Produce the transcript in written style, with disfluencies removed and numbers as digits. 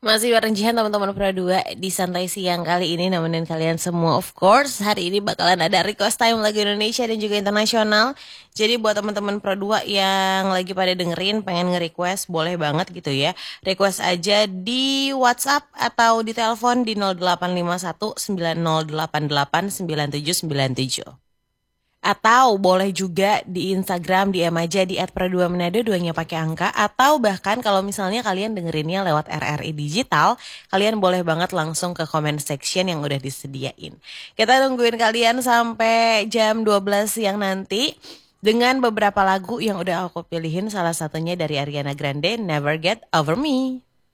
Masih bareng Jihan teman-teman Pro 2 di Santai Siang kali ini nemenin kalian semua. Of course, hari ini bakalan ada request time lagu Indonesia dan juga internasional. Jadi buat teman-teman Pro 2 yang lagi pada dengerin pengen nge-request, boleh banget gitu ya. Request aja di WhatsApp atau di telepon di 0851 9088 9797. Atau boleh juga di Instagram DM aja di @pro2manado, duanya pakai angka. Atau bahkan kalau misalnya kalian dengerinnya lewat RRI Digital, kalian boleh banget langsung ke comment section yang udah disediain. Kita tungguin kalian sampai jam 12 siang nanti dengan beberapa lagu yang udah aku pilihin, salah satunya dari Ariana Grande, Never Get Over Me.